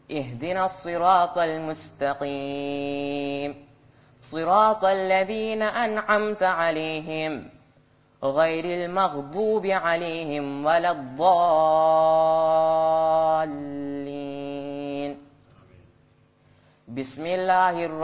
اهدنا الصراط المستقيم صراط الذين أنعمت عليهم غير المغضوب عليهم ولا الضالين. بسم الله الرحمن